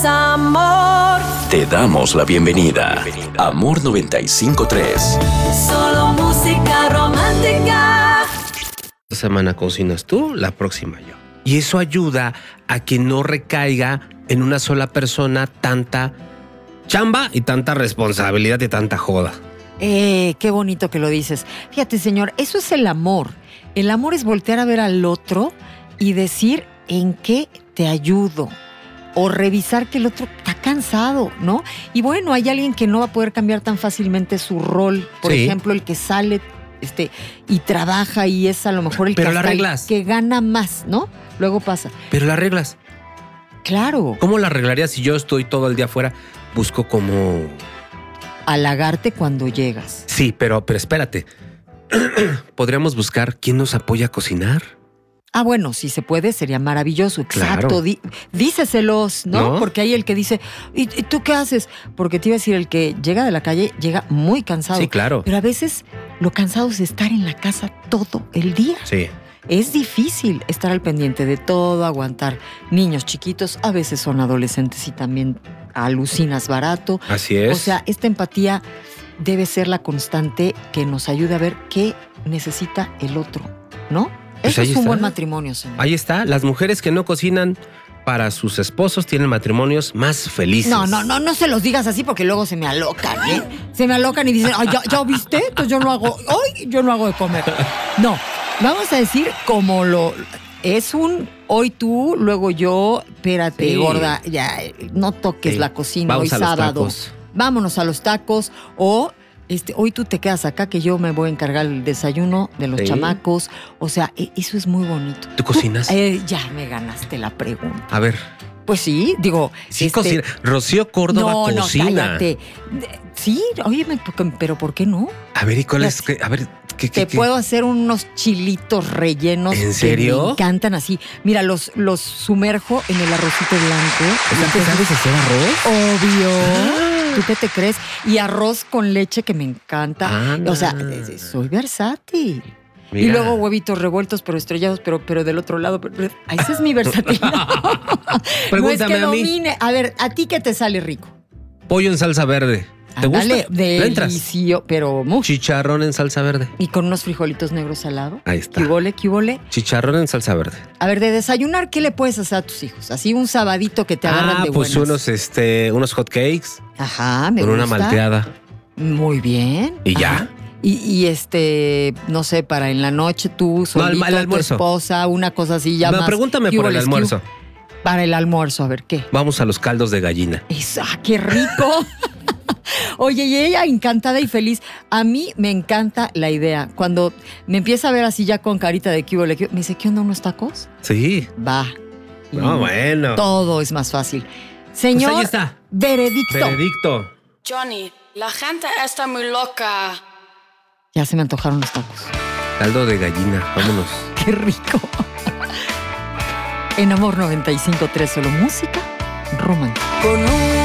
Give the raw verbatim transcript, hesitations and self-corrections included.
es amor. Te damos la bienvenida. Amor noventa y cinco punto tres. Solo música romántica. Esta semana cocinas tú, la próxima yo. Y eso ayuda a que no recaiga en una sola persona tanta chamba y tanta responsabilidad y tanta joda. Eh, qué bonito que lo dices. Fíjate, señor, eso es el amor. El amor es voltear a ver al otro y decir en qué te ayudo. O revisar que el otro está cansado, ¿no? Y bueno, hay alguien que no va a poder cambiar tan fácilmente su rol. Por Sí. ejemplo, el que sale este, y trabaja y es a lo mejor el, Pero que, la hasta el arreglas. que gana más, ¿no? Luego pasa. Pero la arreglas. Claro, ¿Cómo la arreglarías si yo estoy todo el día afuera? Busco como... halagarte cuando llegas. Sí, pero, pero espérate. Podríamos buscar quién nos apoya a cocinar. Ah, bueno, si se puede, sería maravilloso. Exacto. Claro. Di- díceselos, ¿no? ¿No? Porque hay el que dice, ¿y, y tú qué haces? Porque te iba a decir, el que llega de la calle llega muy cansado. Sí, claro. Pero a veces lo cansado es estar en la casa todo el día. Sí. Es difícil estar al pendiente de todo, aguantar niños chiquitos, a veces son adolescentes y también alucinas barato. Así es. O sea, esta empatía debe ser la constante que nos ayude a ver qué necesita el otro, ¿no? Pues Eso ahí es un está. buen matrimonio, señor. Ahí está. Las mujeres que no cocinan para sus esposos tienen matrimonios más felices. No, no, no, no se los digas así porque luego se me alocan, ¿eh? Se me alocan y dicen, ay, ¿ya, ya viste? Entonces yo no hago, hoy yo no hago de comer. No, vamos a decir como lo... Es un hoy tú, luego yo, espérate, Sí. gorda, ya, no toques Sí. la cocina, Vamos hoy a los sábado. tacos. Vámonos a los tacos o... Este, hoy tú te quedas acá que yo me voy a encargar el desayuno de los Sí. chamacos. O sea, e- eso es muy bonito. ¿Tú cocinas? Eh, ya me ganaste la pregunta. A ver. Pues sí, digo... Sí, este, cocina. Rocío Córdoba no, cocina. no, cállate. De- Sí, oye, pero ¿por qué no? A ver, ¿y cuál Ya es? qué- A ver, ¿qué, Te qué, qué? puedo hacer unos chilitos rellenos. ¿En Que serio? me encantan así. Mira, los, los sumerjo en el arrocito blanco. O sea, ¿te sabes hacer arroz? Obvio. Ah. ¿Tú qué te crees? Y arroz con leche que me encanta. Anda. O sea, eh, soy versátil. Mira. Y luego huevitos revueltos, pero estrellados, pero, pero del otro lado. Pero, pero- ah, esa es mi versatilidad. No es Pregúntame que a mí. domine. A ver, ¿a ti qué te sale rico? Pollo en salsa verde. ¿Te Ándale, gusta? ¿Le entras? delicioso, pero mucho. Chicharrón en salsa verde. Y con unos frijolitos negros al lado. Ahí está. ¿Qué hubole, qué hubole? Chicharrón en salsa verde. A ver, de desayunar, ¿qué le puedes hacer a tus hijos? Así un sabadito que te agarran Ah, de pues buenas. unos, este, unos hot cakes Ajá, me con una gusta. malteada. Muy bien. Y ya. Ajá. Y, y este, no sé, para en la noche tú, solito, el tu almuerzo. esposa, una cosa así, ya No, más. pregúntame ¿Qué por el hubo, les, qué almuerzo. hubo? Para el almuerzo, a ver, ¿qué? Vamos a los caldos de gallina. Eso, ah, qué rico. Oye, y ella encantada y feliz. A mí me encanta la idea. Cuando me empieza a ver así ya con carita de cubo, me dice, ¿qué onda unos tacos? Sí. Va. Y No, bueno. todo es más fácil. Señor, Pues ahí está. veredicto. Veredicto. Johnny, la gente está muy loca. Ya se me antojaron los tacos. Caldo de gallina. Vámonos. Qué rico. En Amor noventa y cinco punto tres, solo música romántica. Con un